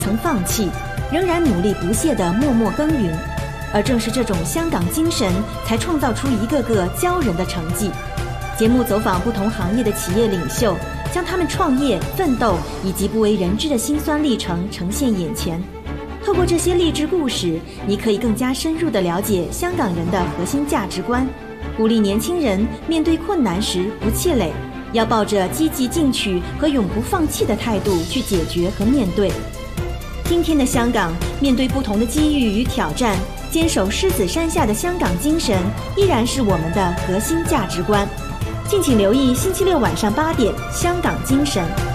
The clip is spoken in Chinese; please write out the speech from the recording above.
曾放弃，仍然努力不懈地默默耕耘。而正是这种香港精神，才创造出一个个骄人的成绩。节目走访不同行业的企业领袖，将他们创业、奋斗以及不为人知的辛酸历程呈现眼前。透过这些励志故事，你可以更加深入地了解香港人的核心价值观，鼓励年轻人面对困难时不气馁，要抱着积极进取和永不放弃的态度去解决和面对。今天的香港，面对不同的机遇与挑战，坚守狮子山下的香港精神依然是我们的核心价值观。敬请留意星期六晚上8点《香港精神》。